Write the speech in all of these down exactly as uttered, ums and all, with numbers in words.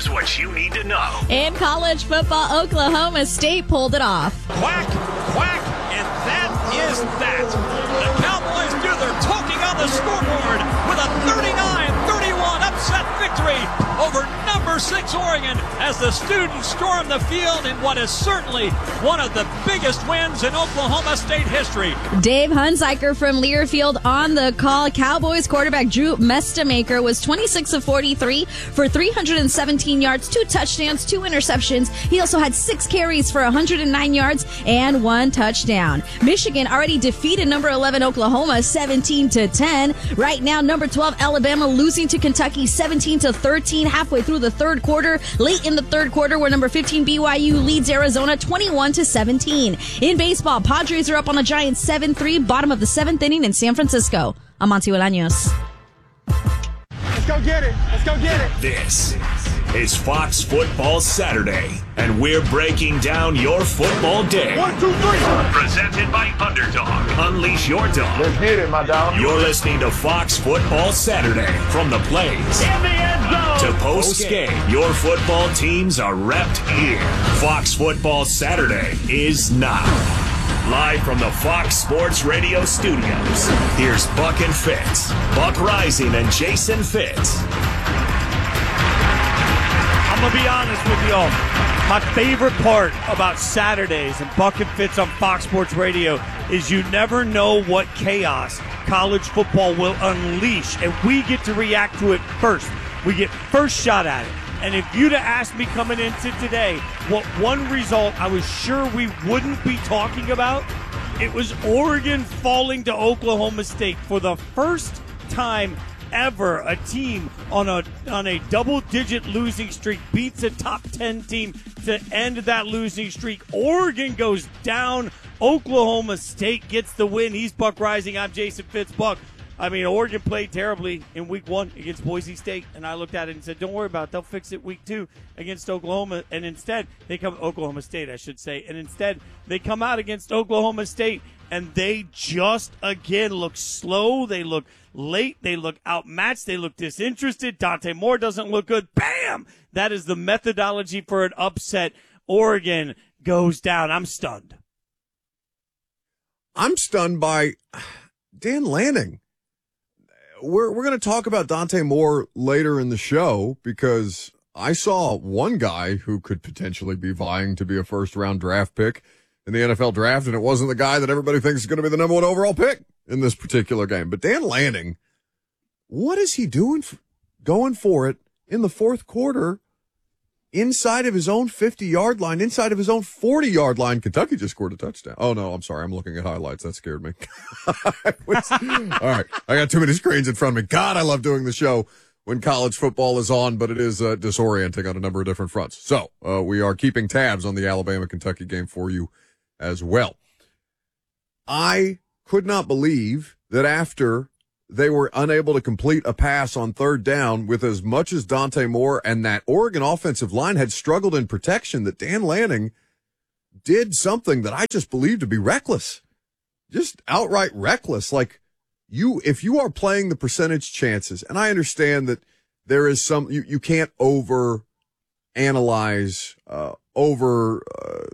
Here's what you need to know. In college football, Oklahoma State pulled it off. Quack, quack, and that is that. The Cowboys do their talking on the scoreboard with a thirty-nine thirty-one upset victory over number six Oregon as the students storm the field in what is certainly one of the biggest wins in Oklahoma State history. Dave Hunziker from Learfield on the call. Cowboys quarterback Drew Mestamaker was twenty-six of forty-three for three hundred seventeen yards, two touchdowns, two interceptions. He also had six carries for one hundred nine yards and one touchdown. Michigan already defeated number eleven Oklahoma seventeen to ten. Right now, number twelve Alabama losing to Kentucky seventeen to thirteen halfway through the third quarter. Late in the third quarter, where number fifteen B Y U leads Arizona twenty-one to seventeen. In baseball, Padres are up on the Giants seven three, bottom of the seventh inning in San Francisco. I'm Monty Bolaños. Let's go get it. Let's go get it. This is Fox Football Saturday, and we're breaking down your football day. One, two, three. Presented by Underdog. Unleash your dog. Let's hit it, my dog. You're listening to Fox Football Saturday. From the plays In the end zone to post-game, your football teams are repped here. Fox Football Saturday is now. Live from the Fox Sports Radio studios, here's Buck and Fitz. Buck Rising and Jason Fitz. I'm going to be honest with y'all. My favorite part about Saturdays and Buck and Fitz on Fox Sports Radio is you never know what chaos college football will unleash, and we get to react to it first. We get first shot at it. And if you'd have asked me coming into today what one result I was sure we wouldn't be talking about, it was Oregon falling to Oklahoma State for the first time ever. A team on a on a double-digit losing streak beats a top ten team to end that losing streak. Oregon goes down. Oklahoma State gets the win. He's Buck Rising. I'm Jason Fitz. Buck. I mean, Oregon played terribly in week one against Boise State, and I looked at it and said, don't worry about it. They'll fix it week two against Oklahoma. And instead, they come Oklahoma State, I should say. And instead, they come out against Oklahoma State, and they just, again, look slow. They look late. They look outmatched. They look disinterested. Dante Moore doesn't look good. Bam! That is the methodology for an upset. Oregon goes down. I'm stunned. I'm stunned by Dan Lanning. We're we're going to talk about Dante Moore later in the show because I saw one guy who could potentially be vying to be a first-round draft pick in the N F L draft, and it wasn't the guy that everybody thinks is going to be the number one overall pick in this particular game. But Dan Lanning, what is he doing for, going for it in the fourth quarter inside of his own fifty-yard line, inside of his own forty-yard line? Kentucky just scored a touchdown. Oh, no, I'm sorry. I'm looking at highlights. That scared me. was, all right. I got too many screens in front of me. God, I love doing the show when college football is on, but it is uh, disorienting on a number of different fronts. So uh, we are keeping tabs on the Alabama-Kentucky game for you as well. I could not believe that after they were unable to complete a pass on third down with as much as Dante Moore and that Oregon offensive line had struggled in protection, that Dan Lanning did something that I just believe to be reckless. Just outright reckless. Like, you, if you are playing the percentage chances, and I understand that there is some, you, you can't over analyze, uh, over, uh,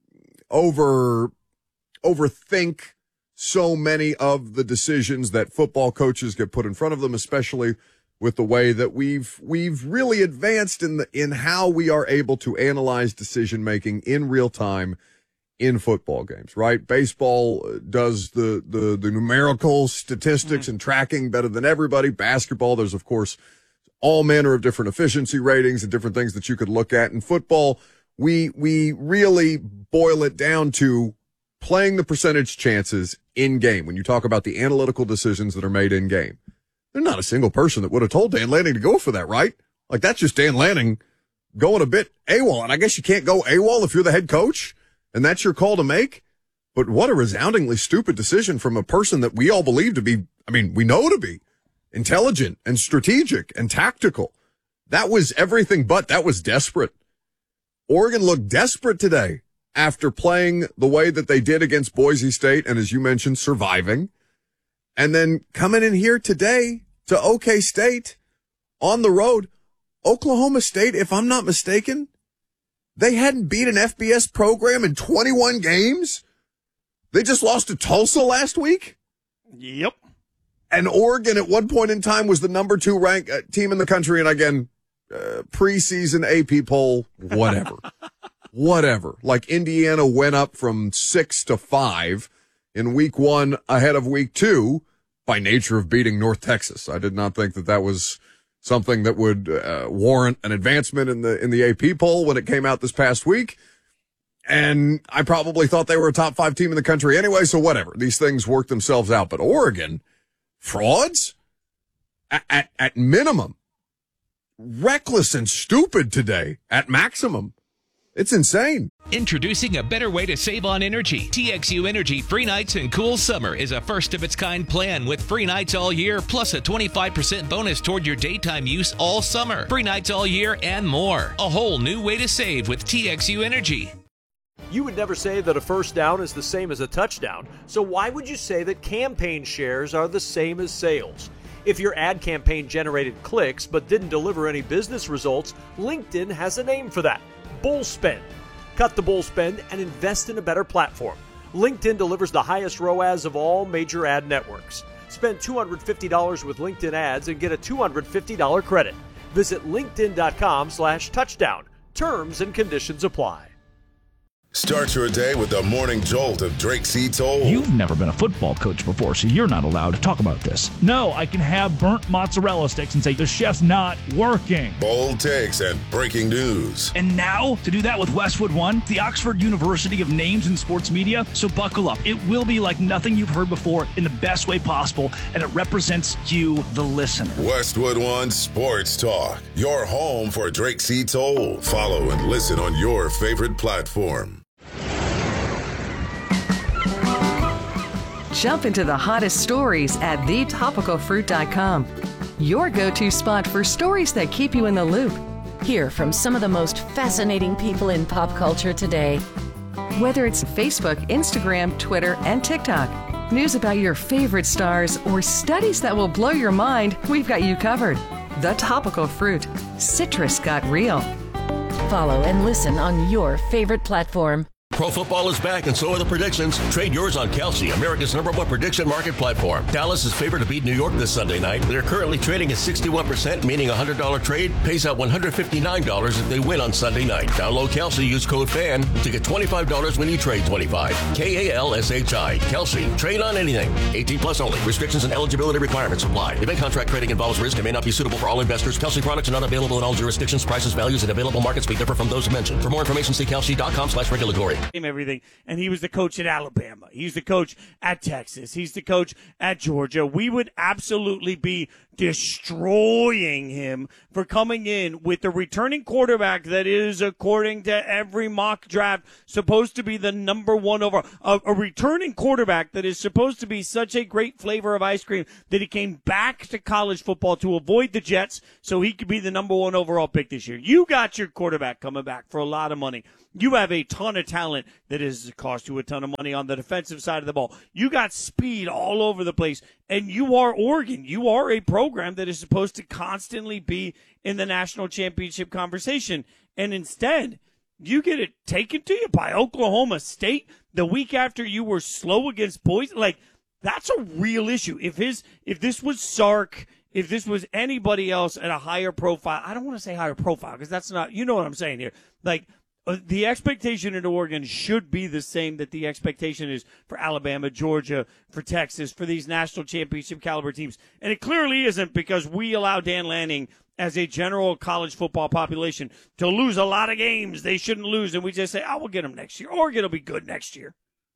over, overthink so many of the decisions that football coaches get put in front of them, especially with the way that we've we've really advanced in the in how we are able to analyze decision making in real time in football games, right? Baseball does the the the numerical statistics and tracking better than everybody. Basketball, there's of course all manner of different efficiency ratings and different things that you could look at. In football, we we really boil it down to playing the percentage chances in game. When you talk about the analytical decisions that are made in game, there's not a single person that would have told Dan Lanning to go for that, right? Like, that's just Dan Lanning going a bit AWOL. And I guess you can't go AWOL if you're the head coach and that's your call to make. But what a resoundingly stupid decision from a person that we all believe to be, I mean, we know to be intelligent and strategic and tactical. That was everything but, that was desperate. Oregon looked desperate today after playing the way that they did against Boise State and, as you mentioned, surviving. And then coming in here today to OK State on the road, Oklahoma State, if I'm not mistaken, they hadn't beat an F B S program in twenty-one games. They just lost to Tulsa last week. Yep. And Oregon at one point in time was the number two ranked uh, team in the country. And again, uh, preseason A P poll, whatever. Whatever. Like Indiana went up from six to five in week one ahead of week two by nature of beating North Texas. I did not think that that was something that would uh, warrant an advancement in the in the A P poll when it came out this past week. And I probably thought they were a top five team in the country anyway, so whatever. These things work themselves out. But Oregon, frauds? At, at, at minimum. Reckless and stupid today. At maximum. It's insane. Introducing a better way to save on energy. T X U Energy Free Nights and Cool Summer is a first-of-its-kind plan with free nights all year, plus a twenty-five percent bonus toward your daytime use all summer. Free nights all year and more. A whole new way to save with T X U Energy. You would never say that a first down is the same as a touchdown, so why would you say that campaign shares are the same as sales? If your ad campaign generated clicks but didn't deliver any business results, LinkedIn has a name for that. Bull spend. Cut the bull spend and invest in a better platform. LinkedIn delivers the highest R O A S of all major ad networks. Spend two hundred fifty dollars with LinkedIn ads and get a two hundred fifty dollars credit. Visit linkedin.com slash touchdown. Terms and conditions apply. Start your day with the morning jolt of Drake C. Toll. You've never been a football coach before, so you're not allowed to talk about this. No, I can have burnt mozzarella sticks and say the chef's not working. Bold takes and breaking news. And now, to do that with Westwood One, the Oxford University of Names in Sports Media. So buckle up. It will be like nothing you've heard before in the best way possible, and it represents you, the listener. Westwood One Sports Talk, your home for Drake C. Toll. Follow and listen on your favorite platform. Jump into the hottest stories at the topical fruit dot com. Your go-to spot for stories that keep you in the loop. Hear from some of the most fascinating people in pop culture today. Whether it's Facebook, Instagram, Twitter, and TikTok, news about your favorite stars, or studies that will blow your mind, we've got you covered. The Topical Fruit. Citrus got real. Follow and listen on your favorite platform. Pro football is back, and so are the predictions. Trade yours on Kalshi, America's number one prediction market platform. Dallas is favored to beat New York this Sunday night. They're currently trading at sixty-one percent, meaning a one hundred dollars trade pays out one hundred fifty-nine dollars if they win on Sunday night. Download Kalshi, use code FAN to get twenty-five dollars when you trade twenty-five dollars. K A L S H I. Kalshi. Trade on anything. eighteen plus only. Restrictions and eligibility requirements apply. Event contract trading involves risk and may not be suitable for all investors. Kalshi products are not available in all jurisdictions. Prices, values, and available markets may differ from those mentioned. For more information, see kalshi.com slash regulatory. Everything. And he was the coach at Alabama. He's the coach at Texas. He's the coach at Georgia. We would absolutely be destroying him for coming in with the returning quarterback that is, according to every mock draft, supposed to be the number one overall. A, a returning quarterback that is supposed to be such a great flavor of ice cream that he came back to college football to avoid the Jets so he could be the number one overall pick this year. You got your quarterback coming back for a lot of money. You have a ton of talent that has cost you a ton of money on the defensive side of the ball. You got speed all over the place, and you are Oregon. You are a program that is supposed to constantly be in the national championship conversation, and instead you get it taken to you by Oklahoma State the week after you were slow against Boise. Like, that's a real issue. If his, if this was Sark, if this was anybody else at a higher profile, I don't want to say higher profile because that's not, you know what I'm saying here. Like, Uh, the expectation in Oregon should be the same that the expectation is for Alabama, Georgia, for Texas, for these national championship caliber teams. And it clearly isn't, because we allow Dan Lanning, as a general college football population, to lose a lot of games they shouldn't lose. And we just say, oh, we'll get them next year. Oregon will be good next year.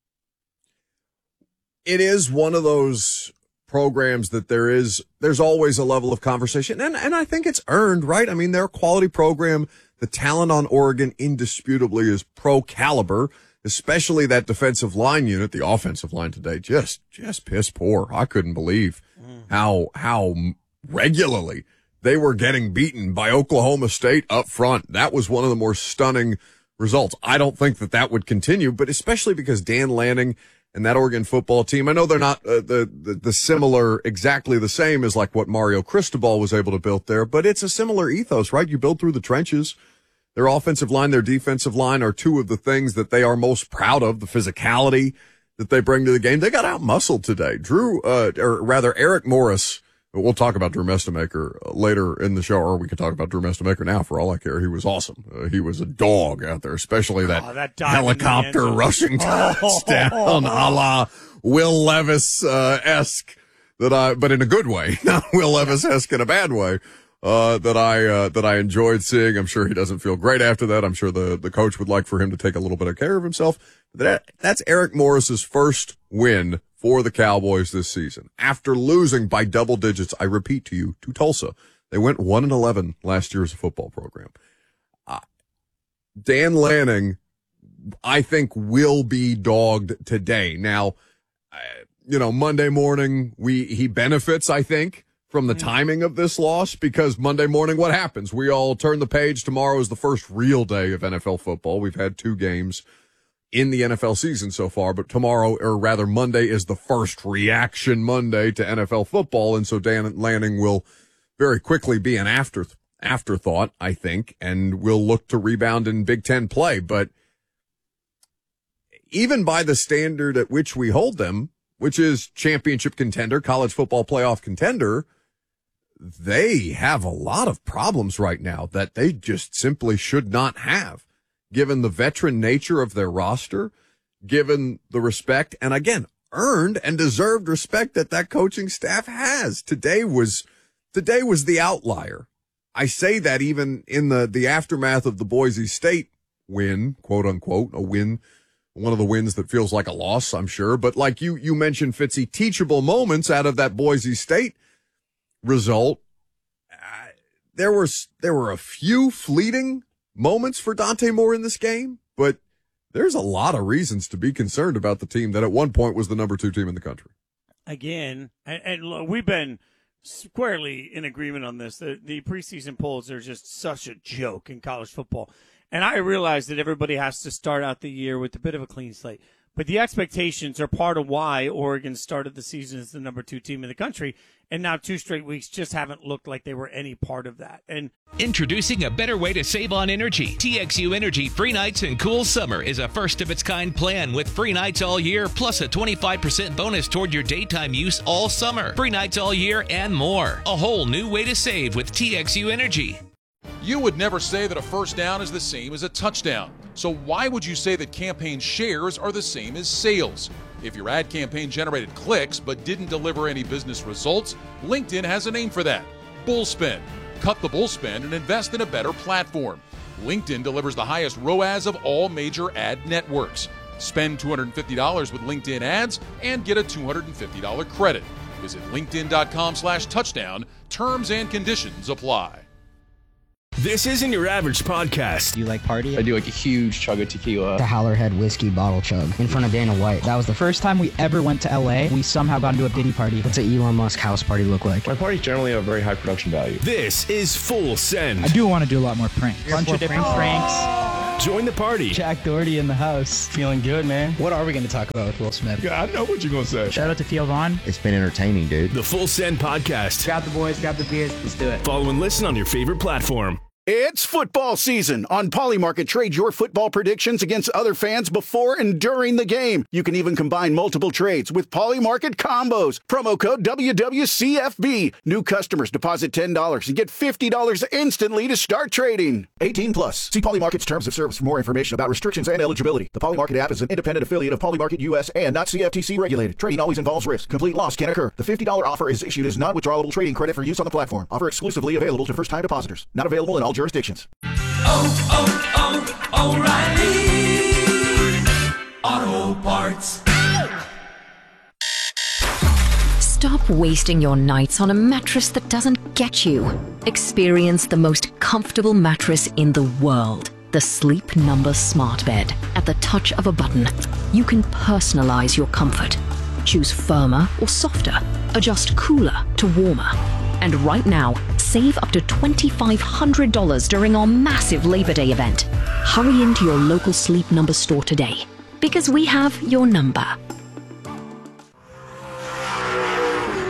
It is one of those programs that there is, there's always a level of conversation. And, and I think it's earned, right? I mean, they're a quality program. The talent on Oregon indisputably is pro caliber, especially that defensive line unit. The offensive line today, just, just piss poor. I couldn't believe how, how regularly they were getting beaten by Oklahoma State up front. That was one of the more stunning results. I don't think that that would continue, but especially because Dan Lanning And that Oregon football team, I know they're not uh, the, the the similar, exactly the same as like what Mario Cristobal was able to build there, but it's a similar ethos, right? You build through the trenches. Their offensive line, their defensive line are two of the things that they are most proud of, the physicality that they bring to the game. They got out-muscled today. Drew, uh, or rather Eric Morris, we'll talk about Drew Mestamaker later in the show, or we can talk about Drew Mestamaker now for all I care. He was awesome. Uh, he was a dog out there, especially that, oh, that helicopter rushing touchdown a la Will Levis, uh, esque that I, but in a good way, not Will Levis esque in a bad way. Uh, that I, uh, that I enjoyed seeing. I'm sure he doesn't feel great after that. I'm sure the, the coach would like for him to take a little bit of care of himself. That, that's Eric Morris's first win for the Cowboys this season. After losing by double digits, I repeat to you, to Tulsa. They went one and eleven last year as a football program. Uh, Dan Lanning, I think, will be dogged today. Now, uh, you know, Monday morning, we, he benefits, I think, from the timing of this loss, because Monday morning, what happens? We all turn the page. Tomorrow is the first real day of N F L football. We've had two games in the N F L season so far, but tomorrow, or rather Monday, is the first reaction Monday to N F L football. And so Dan Lanning will very quickly be an after afterthought, I think, and will look to rebound in Big Ten play. But even by the standard at which we hold them, which is championship contender, college football playoff contender, they have a lot of problems right now that they just simply should not have, given the veteran nature of their roster, given the respect, and again, earned and deserved respect that that coaching staff has. Today was, today was the outlier. I say that even in the, the aftermath of the Boise State win, quote unquote, a win, one of the wins that feels like a loss, I'm sure. But like you, you mentioned, Fitzy, teachable moments out of that Boise State result. Uh, there were, there were a few fleeting moments for Dante Moore in this game, but there's a lot of reasons to be concerned about the team that at one point was the number two team in the country. Again, and, and look, we've been squarely in agreement on this. The, the preseason polls are just such a joke in college football. And I realize that everybody has to start out the year with a bit of a clean slate. But the expectations are part of why Oregon started the season as the number two team in the country. And now two straight weeks just haven't looked like they were any part of that. And introducing a better way to save on energy. T X U Energy Free Nights and Cool Summer is a first-of-its-kind plan with free nights all year, plus a twenty-five percent bonus toward your daytime use all summer. Free nights all year and more. A whole new way to save with T X U Energy. You would never say that a first down is the same as a touchdown. So why would you say that campaign shares are the same as sales? If your ad campaign generated clicks but didn't deliver any business results, LinkedIn has a name for that: bullspend. Cut the bullspend and invest in a better platform. LinkedIn delivers the highest R O A S of all major ad networks. Spend two hundred fifty dollars with LinkedIn ads and get a two hundred fifty dollars credit. Visit linkedin.com slash touchdown. Terms and conditions apply. This isn't your average podcast. Do you like party? I do like a huge chug of tequila. The Howlerhead whiskey bottle chug in front of Dana White. That was the first time we ever went to L A. We somehow got into a Diddy party. What's an Elon Musk house party look like? My parties generally have very high production value. This is Full Send. I do want to do a lot more pranks. A bunch of different pranks. Join the party. Jack Doherty in the house. Feeling good, man. What are we going to talk about with Will Smith? Yeah, I know what you're going to say. Shout out to Theo Vaughn. It's been entertaining, dude. The Full Send podcast. Grab the boys, grab the beers. Let's do it. Follow and listen on your favorite platform. It's football season. On Polymarket, trade your football predictions against other fans before and during the game. You can even combine multiple trades with Polymarket combos. Promo code W W C F B. New customers deposit ten dollars and get fifty dollars instantly to start trading. eighteen plus. See Polymarket's terms of service for more information about restrictions and eligibility. The Polymarket app is an independent affiliate of Polymarket U S and not C F T C regulated. Trading always involves risk. Complete loss can occur. The fifty dollars offer is issued as non-withdrawable trading credit for use on the platform. Offer exclusively available to first-time depositors. Not available in all jurisdictions. Oh, oh, oh, O'Reilly Auto Parts. Stop wasting your nights on a mattress that doesn't get you. Experience the most comfortable mattress in the world. The Sleep Number Smart Bed. At the touch of a button, you can personalize your comfort. Choose firmer or softer. Adjust cooler to warmer. And right now, save up to two thousand five hundred dollars during our massive Labor Day event. Hurry into your local Sleep Number store today, because we have your number.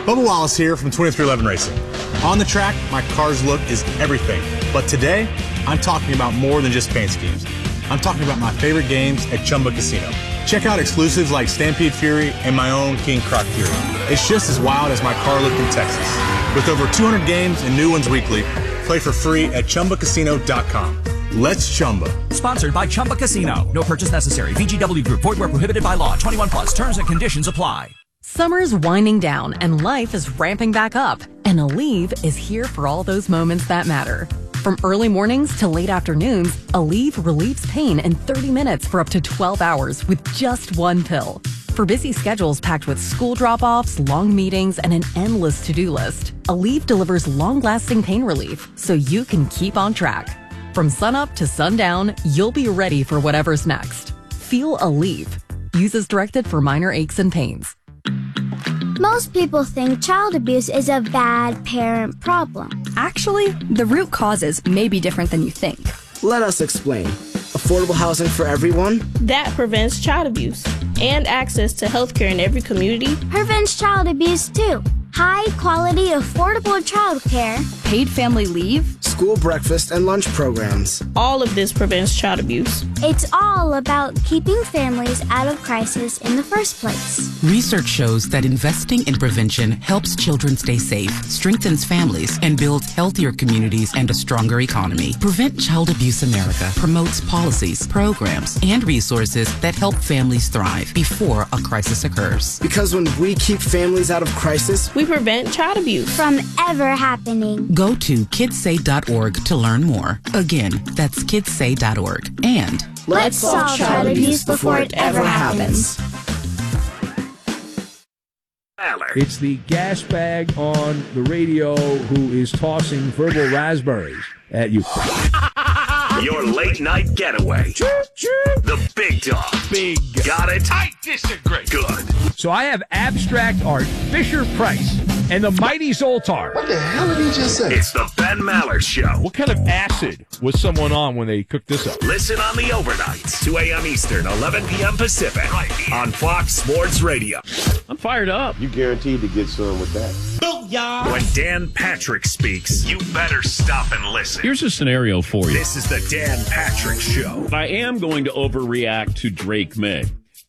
Bubba Wallace here from twenty-three eleven Racing. On the track, my car's look is everything. But today, I'm talking about more than just paint schemes. I'm talking about my favorite games at Chumba Casino. Check out exclusives like Stampede Fury and my own King Croc Fury. It's just as wild as my car look in Texas. With over two hundred games and new ones weekly, play for free at Chumba Casino dot com. Let's Chumba. Sponsored by Chumba Casino. No purchase necessary. V G W Group. Void where prohibited by law. twenty-one plus. Terms and conditions apply. Summer's winding down and life is ramping back up. And Aleve is here for all those moments that matter. From early mornings to late afternoons, Aleve relieves pain in thirty minutes for up to twelve hours with just one pill. For busy schedules packed with school drop-offs, long meetings, and an endless to-do list, Aleve delivers long-lasting pain relief so you can keep on track. From sunup to sundown, you'll be ready for whatever's next. Feel Aleve. Use as directed for minor aches and pains. Most people think child abuse is a bad parent problem. Actually, the root causes may be different than you think. Let us explain. Affordable housing for everyone? That prevents child abuse. And access to healthcare in every community. Prevents child abuse too. High quality, affordable child care. Paid family leave. School breakfast and lunch programs. All of this prevents child abuse. It's all about keeping families out of crisis in the first place. Research shows that investing in prevention helps children stay safe, strengthens families, and builds healthier communities and a stronger economy. Prevent Child Abuse America promotes policies, programs, and resources that help families thrive before a crisis occurs. Because when we keep families out of crisis, we prevent child abuse from ever happening. Go to kids say dot org to learn more. Again, that's kids say dot org. And let's solve child abuse before it ever happens. It's the gas bag on the radio who is tossing verbal raspberries at you. Your late night getaway. The big dog. Big. Got it? I disagree. Good. So I have abstract art, Fisher Price, and the Mighty Zoltar. What the hell did he just say? It's the Ben Maller Show. What kind of acid was someone on when they cooked this up? Listen on the overnights, two a.m. Eastern, eleven p.m. Pacific, right here on Fox Sports Radio. I'm fired up. You guaranteed to get some with that. Booyah! When Dan Patrick speaks, you better stop and listen. Here's a scenario for you. This is the Dan Patrick Show. I am going to overreact to Drake May.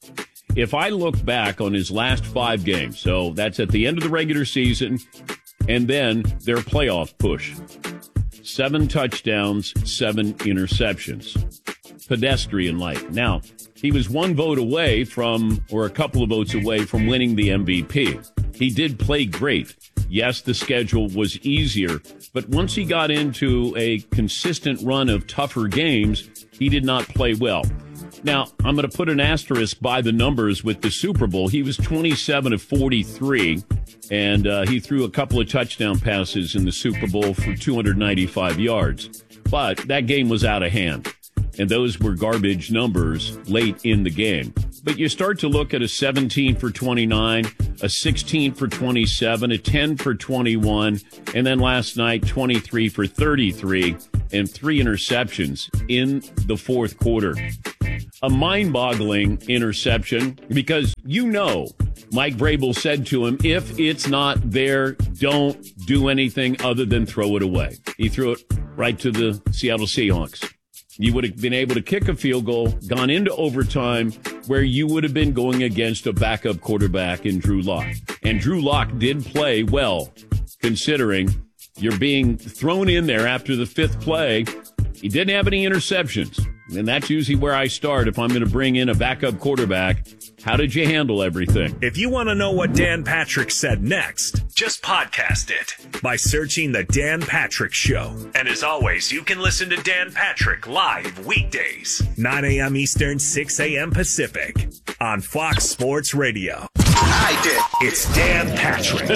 If I look back on his last five games, so that's at the end of the regular season, and then their playoff push. Seven touchdowns, seven interceptions. Pedestrian-like. Now, he was one vote away from, or a couple of votes away from winning the M V P. He did play great. Yes, the schedule was easier, but once he got into a consistent run of tougher games, he did not play well. Now, I'm going to put an asterisk by the numbers with the Super Bowl. He was twenty-seven of forty-three, and uh, he threw a couple of touchdown passes in the Super Bowl for two hundred ninety-five yards. But that game was out of hand, and those were garbage numbers late in the game. But you start to look at a seventeen for twenty-nine, a sixteen for twenty-seven, a ten for twenty-one, and then last night, twenty-three for thirty-three, and three interceptions in the fourth quarter. A mind-boggling interception because, you know, Mike Vrabel said to him, if it's not there, don't do anything other than throw it away. He threw it right to the Seattle Seahawks. You would have been able to kick a field goal, gone into overtime, where you would have been going against a backup quarterback in Drew Lock. And Drew Lock did play well, considering you're being thrown in there after the fifth play. He didn't have any interceptions. And that's usually where I start if I'm going to bring in a backup quarterback. How did you handle everything? If you want to know what Dan Patrick said next, just podcast it by searching The Dan Patrick Show. And as always, you can listen to Dan Patrick live weekdays, nine a.m. Eastern, six a.m. Pacific on Fox Sports Radio. I did. It's Dan Patrick.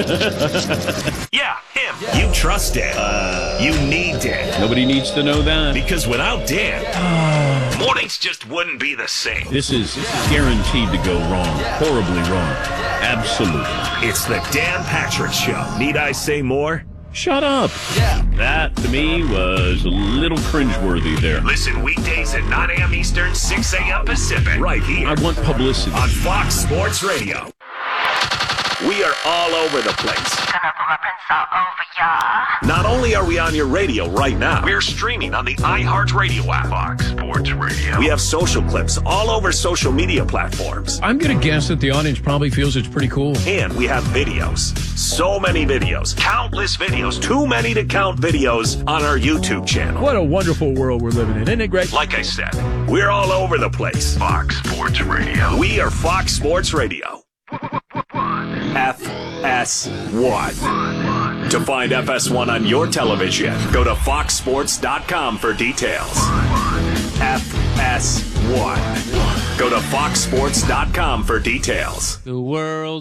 Yeah, him. Yeah. You trust Dan. Uh, you need Dan. Nobody needs to know that. Because without Dan, mornings just wouldn't be the same. This is guaranteed to go wrong. Horribly wrong. Absolutely. It's the Dan Patrick Show. Need I say more? Shut up. Yeah. That, to me, was a little cringeworthy there. Listen weekdays at nine a.m. Eastern, six a.m. Pacific. Right here. I want publicity. On Fox Sports Radio. We are all over the place. Not only are we on your radio right now, we're streaming on the iHeartRadio app. Fox Sports Radio. We have social clips all over social media platforms. I'm going to guess that the audience probably feels it's pretty cool. And we have videos. So many videos. Countless videos. Too many to count videos on our YouTube channel. What a wonderful world we're living in. Isn't it great? Like I said, we're all over the place. Fox Sports Radio. We are Fox Sports Radio. F S one. To find F S one on your television, go to fox sports dot com for details. F S one. Go to fox sports dot com for details. The world